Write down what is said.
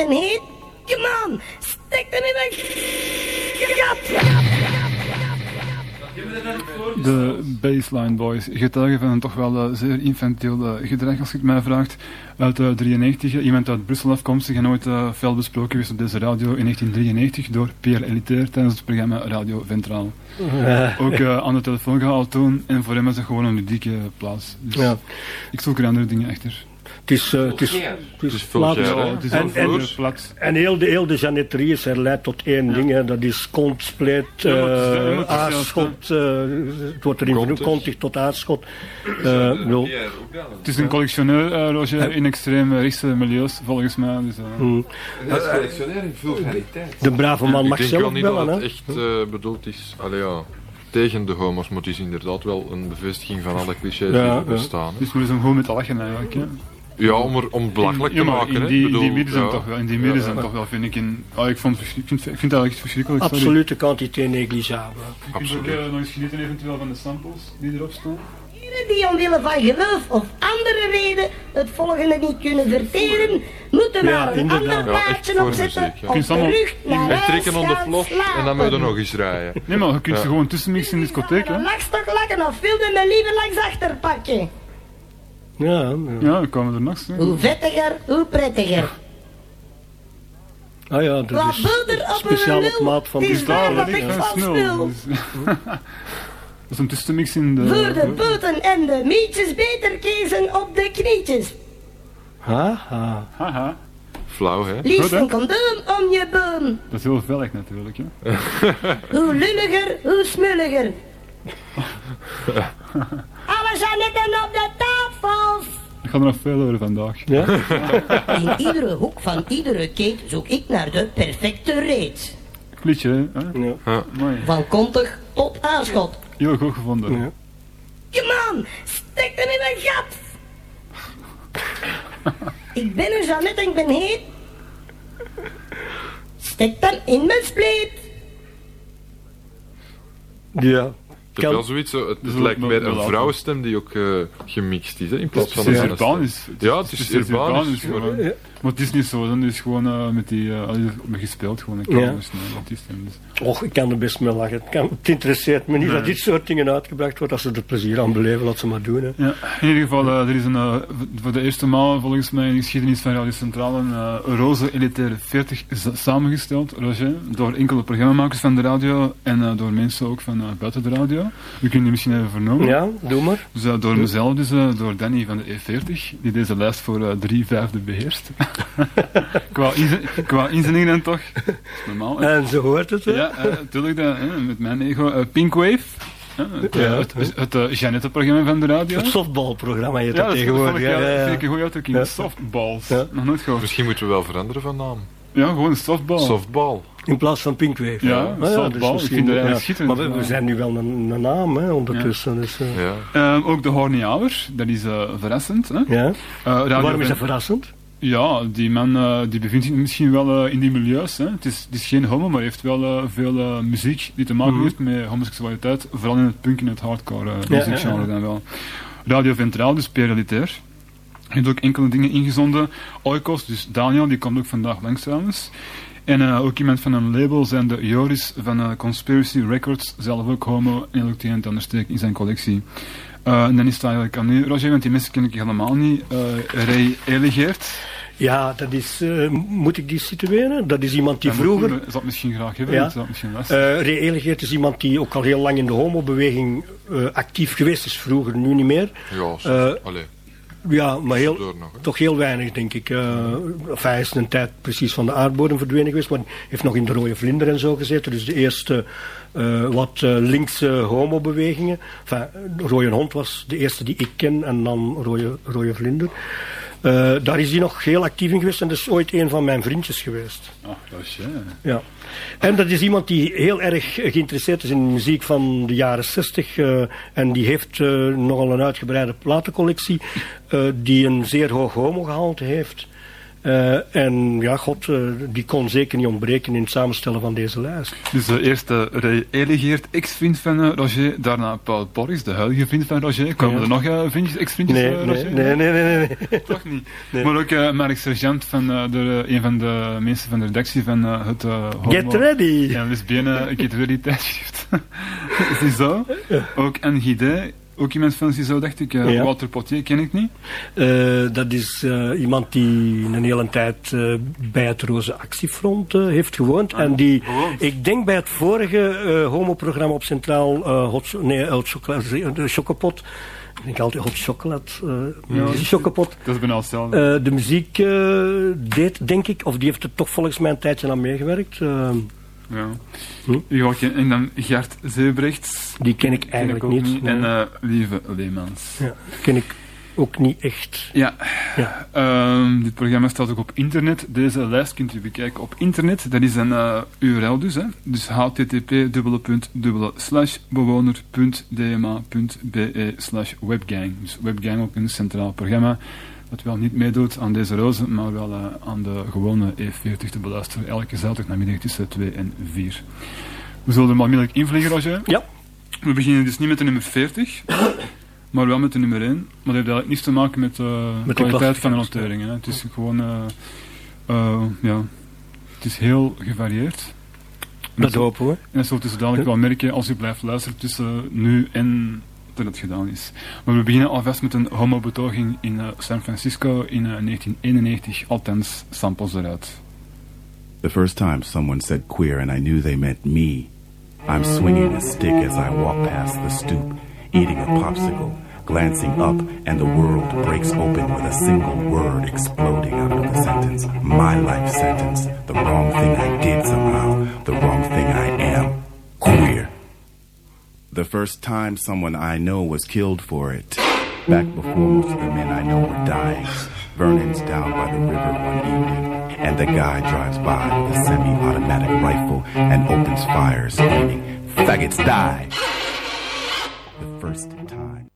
ben heet. Come on, stek hem in mijn gat. De Baseline Boys getuigen van een toch wel zeer infantiel gedrag, als je het mij vraagt. Uit 93, iemand uit Brussel afkomstig en ooit fel besproken geweest op deze radio in 1993 door Pierre Elitaire tijdens het programma Radio Ventraal. Ook aan de telefoon gehaald toen en voor hem is het gewoon een ludieke plaats. Dus Ja. ik zoek er andere dingen achter. Het is plat. Het is al plat. En heel de Jeannetterie is herleid tot één ding. Hè. Dat is compleet aarschot. Het wordt erin verkondigd tot aarschot. Het is een collectioneur, Roger, in extreem rechtse milieus, volgens mij. Dus, Dat is collectionair in vulgariteit. De brave man mag zelf niet bellen. dat Hè. het echt bedoeld is. Allee, ja. Tegen de homo's, maar het is inderdaad wel een bevestiging van alle clichés die er bestaan. dus we zijn gewoon met te lachen eigenlijk. Hè. Ja, om belachelijk te maken. In hè. die Bedoel, midden zijn ja. toch wel, in die midden zijn toch wel, vind ik. Ik vind het eigenlijk echt verschrikkelijk. Sorry. Absolute quantité negligeable. Je kunt ook nog eens genieten eventueel van de samples die erop staan. Die omwille van geloof of andere reden het volgende niet kunnen verteren, moeten maar een ander Ja, echt plaatje voor opzetten muziek, ja. of terug naar En huis trekken on de gaan vlog en dan moet je nog eens rijden. Nee, maar je kunt ze gewoon tussenmixen in de discotheek, hè. Een lakstok lakken of wilde me liever langs achterpakken. Ja. Ja, dan komen we er nog. Hè. Hoe vettiger, hoe prettiger. Ah ja, dat Wat is boter op speciaal een op maat van het is die daar dat wat ik ligt van van snel. spul. Dus, dat is een tussenmix in de... Voor de poten en de mietjes beter kiezen op de knietjes. Haha. Haha, Flauw, hè? Liefst Goed, hè? een condoom om je boom. dat is heel vellig natuurlijk, hè. Hoe lulliger, hoe smulliger. Alle Jeannetten op de tafels. Ik ga er nog veel over vandaag. Ja? In iedere hoek van iedere keet zoek ik naar de perfecte reet. Liedje, hè. Ja. Mooi. Van kontig tot aanschot. Heel goed gevonden. Ja. Come on, stek hem in mijn gat. Ik ben een Jeannette en ik ben heet. Stek hem in mijn spleet. Het is Kan- wel zoiets, het Dus lijkt wel- meer wel een later. vrouwenstem die ook gemixt is, hè, in plaats van Het is een urbanisch. Ja, het is urbanisch. gewoon. Ja. Maar het is niet zo, dan is gewoon met die... met gespeeld gewoon. Ik Ja. kan dus niet, het is hem, dus. Och, ik kan er best mee lachen. Het interesseert me niet dat dit soort dingen uitgebracht wordt. Als ze er plezier aan beleven, laat ze maar doen. Hè. Ja, in ieder geval, er is voor de eerste maal volgens mij in de geschiedenis van Radio Centraal een roze elitaire 40 samengesteld, Roger, door enkele programmamakers van de radio en door mensen ook van buiten de radio. We kunnen die misschien even vernoemen. Ja, doe maar. Dus, door mezelf, dus door Danny van de E40, die deze lijst voor 3/5 beheerst. qua inzendingen dan toch. Dat is normaal. Hè? En zo hoort het. Hè? Ja, natuurlijk, met mijn ego. Pinkwave. Het Jeannette-programma van de radio. Het softballprogramma heet Ja, dat dat tegenwoordig. vind ik een goede uitdrukking. Ja. Softballs. Ja. Nog nooit gehoord. Misschien moeten we wel veranderen van naam. Ja, gewoon een softball. Softball. In plaats van Pinkwave. Ja, dus softball. Ik misschien- vind dat eigenlijk schitterend. Maar we zijn nu wel een naam hè, ondertussen. Ja. Dus, Ja. Ook de Horny Hour, dat is verrassend. Hè? ja. Radio Waarom is dat Ven- verrassend? Ja, die man die bevindt zich misschien wel in die milieus. Hè? Het is geen homo, maar heeft wel veel muziek die te maken heeft met homoseksualiteit. Vooral in het punk en het hardcore muziekgenre dan wel. Radio Ventraal, dus Pierre Elitaire. Hij heeft ook enkele dingen ingezonden. Oikos, dus Daniel, die komt ook vandaag langs trouwens. En ook iemand van een label, zijn de Joris van Conspiracy Records, zelf ook homo, en ook het een en ander steek in zijn collectie. En dan is het eigenlijk aan u, Roger, want die mensen ken ik helemaal niet. Ray Elegeert. Ja, dat is... moet ik die situeren? Dat is iemand die vroeger... Dat zou het misschien graag hebben, Ja. dat zou het misschien luisteren. Ray Elegeert is iemand die ook al heel lang in de homobeweging actief geweest is. Vroeger, nu niet meer. Ja, soms. Allee. Ja, maar Door nog, hè. toch heel weinig, denk ik. Hij is een tijd precies van de aardbodem verdwenen geweest, maar heeft nog in de Rode Vlinder en zo gezeten. Dus de eerste wat linkse homobewegingen. Enfin, Rode Hond was de eerste die ik ken en dan Rode Vlinder. Daar is hij nog heel actief in geweest en dat is ooit een van mijn vriendjes geweest. Dat is Ja. En dat is iemand die heel erg geïnteresseerd is in de muziek van de jaren 60 en die heeft nogal een uitgebreide platencollectie die een zeer hoog homogehalte heeft. En ja, god, die kon zeker niet ontbreken in het samenstellen van deze lijst. Dus eerst Ray Eligeert, ex-vriend van Roger, daarna Paul Boris, de huidige vriend van Roger. Komen er nog vriendjes, ex-vriendjes Roger? Nee. Toch niet? Nee. Maar ook Mark Sergeant, van een van de mensen van de redactie van het homo... Get Ready! Ja, lesbienne Get Ready tijdschrift. Is die zo? Ook Anne Guidet. Ook iemand van CISO, dacht ik. Walter Potier ken ik niet. Dat is iemand die een hele tijd bij het Roze Actiefront heeft gewoond. En die, ik denk bij het vorige homo-programma op Centraal Chocopot. Ik denk altijd hot chocolate. Chocopot. Dat is bijna hetzelfde. De muziek deed, denk ik, of die heeft er toch volgens mij een tijdje aan meegewerkt. Ja. En dan Gert Zeebrechts. Die ken ik eigenlijk ook niet. Nee. En Lieve Leemans. Ja, ken ik ook niet echt. Ja. Dit programma staat ook op internet. Deze lijst kunt u bekijken op internet. Dat is een URL dus. Hè. Dus http://bewoner.dma.be/webgang. Dus webgang ook een centraal programma. Dat wel niet meedoet aan deze rozen, maar wel aan de gewone E40 te beluisteren. Elke zaterdag namiddag tussen 2 en 4. We zullen er maar onmiddellijk invliegen, Roger. Ja. We beginnen dus niet met de nummer 40, maar wel met de nummer 1. Maar dat heeft eigenlijk niets te maken met de kwaliteit van de noteringen. Het is gewoon... het is heel gevarieerd. Dat hopen we. En dat zult u zo dadelijk wel merken als u blijft luisteren tussen nu en... dat het gedaan is. Maar we beginnen alvast met een homobetoging in San Francisco in 1991, althans samples eruit. The first time someone said queer and I knew they meant me. I'm swinging a stick as I walk past the stoop, eating a popsicle, glancing up, and the world breaks open with a single word exploding out of the sentence. My life sentence. The wrong thing I did somehow. The wrong thing I am. Queer. The first time someone I know was killed for it. Back before most of the men I know were dying. Vernon's down by the river one evening, and the guy drives by with a semi-automatic rifle and opens fire, screaming, "Faggots die!" The first time.